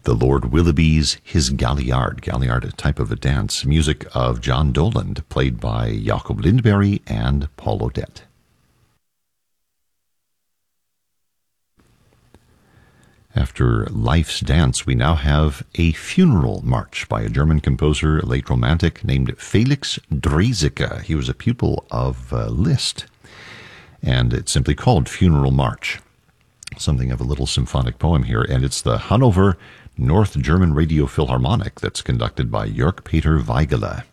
The Lord Willoughby's His Galliard. Galliard, a type of a dance. Music of John Doland, played by Jacob Lindberg and Paul Odette. After Life's Dance, we now have a funeral march by a German composer, late romantic, named Felix Draeseke. He was a pupil of Liszt, and it's simply called Funeral March. Something of a little symphonic poem here, and it's the Hanover North German Radio Philharmonic that's conducted by Jörg Peter Weigele.